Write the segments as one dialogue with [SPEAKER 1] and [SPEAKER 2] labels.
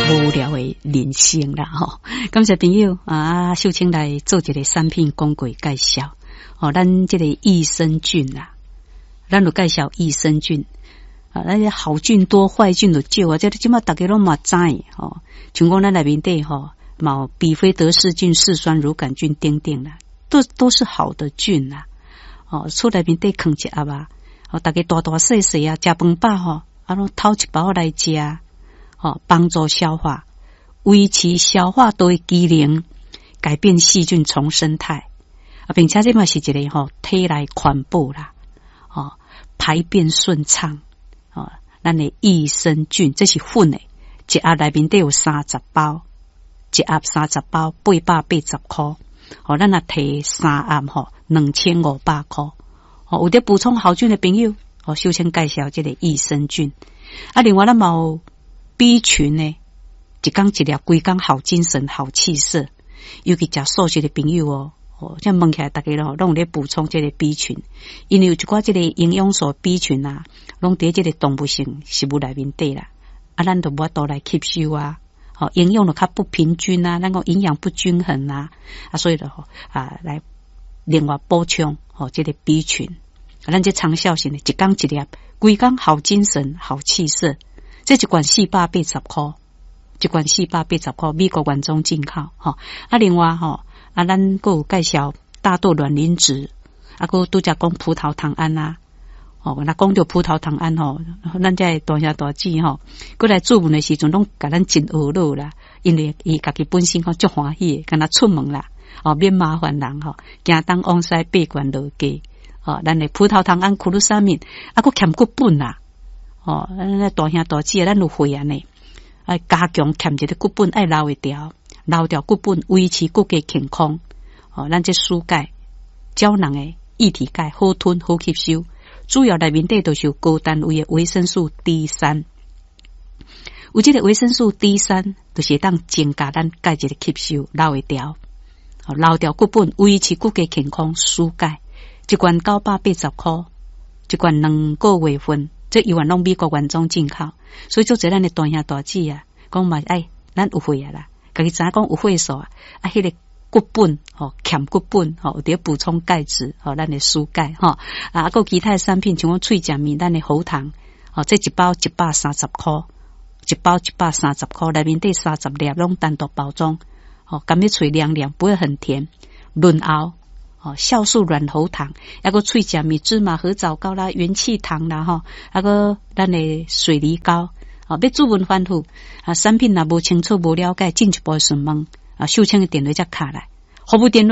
[SPEAKER 1] 无聊的人生啦吼。感谢朋友啊，秀清来做一个产品广告介绍。哦，咱这个益生菌啦，咱就介绍益生菌。啊，那些好菌多，坏菌就少啊，这即马大家拢嘛知吼。像讲咱内面底吼，毛比菲德氏菌、嗜酸乳杆菌等等啦，都是好的菌啦。哦，厝内面底放一盒啊，哦，大家大大细细啊，食饭饱吼，啊，拢偷一包来食，哦，帮助消化，维持消化道的机能，改变细菌重生态。啊，并且这嘛是一个吼体内环保啦，哦，排便顺畅，哦，咱的益生菌这是粉的，一盒内面都有30包，一盒30包880块，哦，咱若摕3盒吼2500块，哦，有得补充好菌的朋友，哦，首先介绍这个益生菌，啊，另外咱嘛有 B 群呢，一天一粒，规工好精神好气色，尤其食素食的朋友哦。哦，这问起来，大家拢有咧补充这个 B 群，因为有一寡这个营养素 B 群啊，拢伫这个动物性食物内面底啦，啊，咱都无法度来吸收啊，哦，营养就较不平均啊，咱讲营养不均衡啊，啊，所以就啊来另外补充哦这个 B 群，啊，咱这长效型的，一天一粒，规工好精神好气色，这一罐480块，一罐480块，美国原装进口，吼，啊，另外吼。啊，咱还有介绍大豆卵磷脂，啊，还有拄则讲葡萄糖胺啊，哦，那讲到葡萄糖胺吼，咱这大兄大姐吼，过来做文的时阵，拢甲咱真学乐啦，因为伊家己本身吼足欢喜，跟他出门啦，哦，免麻烦人吼，行东往西八关落街，哦，咱的葡萄糖胺、库鲁沙敏，啊，佫欠骨本啦，哦，咱大兄大姐，咱有会安尼，啊，加强欠一个骨本，爱留会掉。留掉骨本，维持骨骼健康。哦，咱这蔬钙、胶囊的液体钙好吞好吸收，主要内面底都是有高单位的维生素 D3。有这个维生素 D3，就是当增加咱钙质的吸收，留会掉。哦，留掉骨本，维持骨骼健康，蔬钙一罐980块，一罐2个月份，这一万拢美国原装进口，所以做这咱的大兄大姐啊，讲嘛，哎，咱有会啊啦。家己知影讲有血素啊，啊，迄个骨本吼，欠骨本吼，有得补充钙质吼，咱的蔬钙吼，啊，还有其他的产品，像讲脆酱面，咱的喉糖，哦，这一包130块，一包130块，内面底30粒拢单独包装，哦，甘要脆凉凉，不会很甜，润喉，哦，酵素软喉糖，还有脆酱面、芝麻合枣糕啦、元气糖啦吼，还有咱的水梨膏。啊，要主文反复啊，产品若无清楚、无了解，进一步询问啊，秀清的电话才卡来，服务电话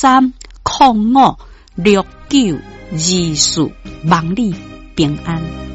[SPEAKER 1] 23056924，23056924，望你平安。